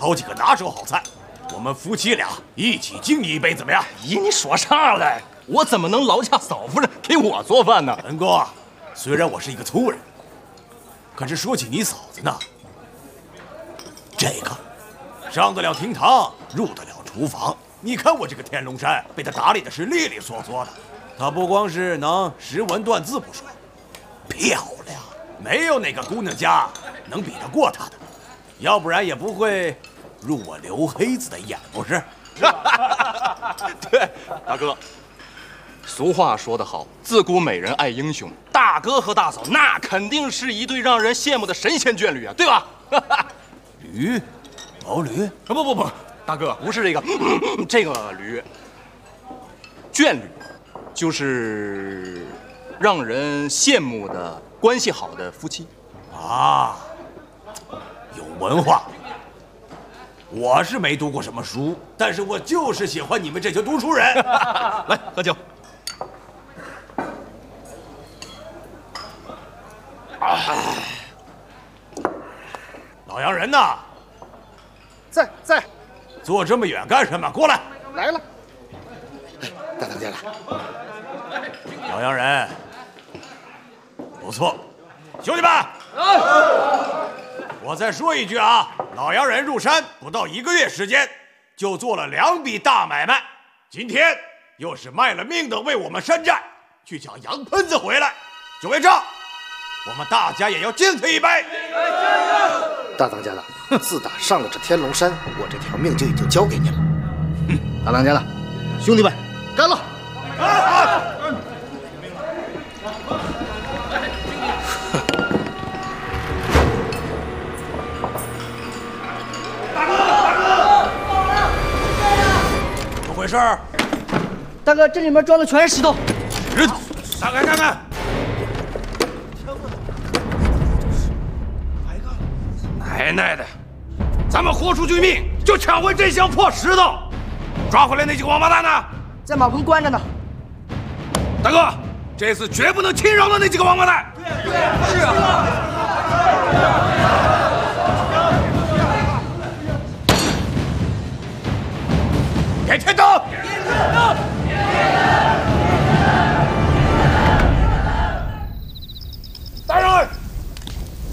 炒几个拿手好菜，我们夫妻俩一起敬你一杯，怎么样？ 姨，你说啥嘞？我怎么能劳驾嫂夫人给我做饭呢？ 文哥，虽然我是一个粗人，可是说起你嫂子呢，这个上得了厅堂，入得了厨房。你看我这个天龙山被她打理的是利利索索的，她不光是能识文断字不说，漂亮，没有哪个姑娘家能比得过她的，要不然也不会入我刘黑子的眼，不是？ 对，大哥，俗话说得好，自古美人爱英雄。大哥和大嫂那肯定是一对让人羡慕的神仙眷侣啊，对吧？ 驴，毛驴？ 不，大哥，不是这个这个驴，眷侣，就是让人羡慕的关系好的夫妻啊，有文化。我是没读过什么书，但是我就是喜欢你们这群读书人。 来喝酒。 老洋人呐， 在， 坐这么远干什么？过来。 来了。大当家的， 老洋人，不错，兄弟们，我再说一句啊，老洋人入山不到1个月时间，就做了2笔大买卖，今天又是卖了命的为我们山寨去抢羊喷子回来，就为这，我们大家也要敬他一杯。 大当家的，自打上了这天龙山，我这条命就已经交给您了。大当家的，兄弟们，干了！ 怎么回事？ 大哥，这里面装的全是石头。 石头，打开看看。奶奶的，咱们豁出去命就抢回这箱破石头，抓回来那几个王八蛋呢？ 在马棚关着呢。 大哥，这次绝不能轻饶了那几个王八蛋。是啊。给天灯！